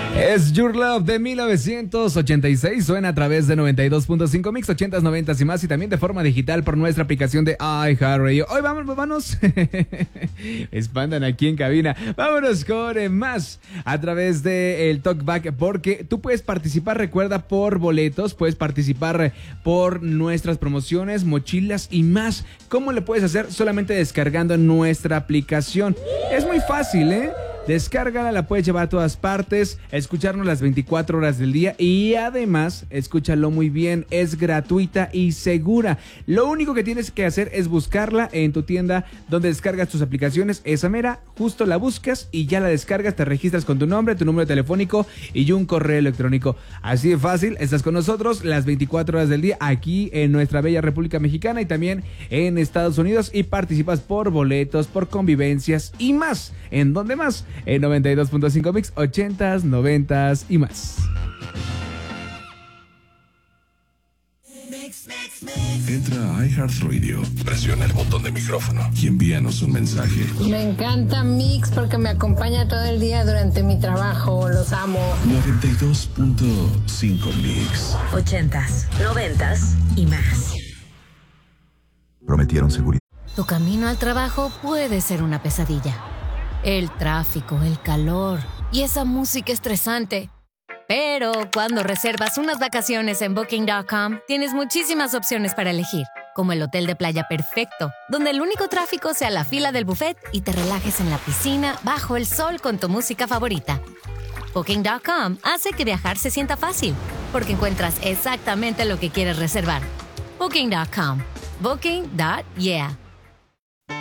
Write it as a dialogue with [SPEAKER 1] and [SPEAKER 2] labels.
[SPEAKER 1] Es Your Love de 1986. Suena a través de 92.5 Mix, 80s, 90s y más. Y también de forma digital por nuestra aplicación de iHeartRadio. Hoy vámonos. Espantan aquí en cabina. Vámonos con más a través de el Talkback. Porque tú puedes participar, recuerda, por boletos. Puedes participar por nuestras promociones, mochilas y más. ¿Cómo le puedes hacer? Solamente descargando nuestra aplicación. Es muy fácil, ¿eh? Descárgala, la puedes llevar a todas partes, escucharnos las 24 horas del día y además, escúchalo muy bien, es gratuita y segura. Lo único que tienes que hacer es buscarla en tu tienda donde descargas tus aplicaciones, esa mera, justo la buscas y ya la descargas, te registras con tu nombre, tu número telefónico y un correo electrónico. Así de fácil, estás con nosotros las 24 horas del día aquí en nuestra bella República Mexicana y también en Estados Unidos y participas por boletos, por convivencias y más. ¿En dónde más? En 92.5 Mix, 80s, 90s y más.
[SPEAKER 2] Entra a iHeartRadio, presiona el botón de micrófono y envíanos un mensaje.
[SPEAKER 3] Me encanta Mix porque me acompaña todo el día durante mi trabajo, los amo.
[SPEAKER 2] 92.5 Mix.
[SPEAKER 4] 80s, 90s y más.
[SPEAKER 5] Prometieron seguridad.
[SPEAKER 6] Tu camino al trabajo puede ser una pesadilla. El tráfico, el calor y esa música estresante. Pero cuando reservas unas vacaciones en Booking.com, tienes muchísimas opciones para elegir, como el hotel de playa perfecto, donde el único tráfico sea la fila del buffet y te relajes en la piscina bajo el sol con tu música favorita. Booking.com hace que viajar se sienta fácil, porque encuentras exactamente lo que quieres reservar. Booking.com. Booking.yeah.